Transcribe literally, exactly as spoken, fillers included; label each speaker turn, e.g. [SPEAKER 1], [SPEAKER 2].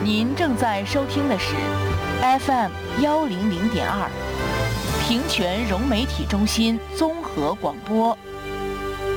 [SPEAKER 1] 您正在收听的是 F M 一零零点二平泉融媒体中心综合广播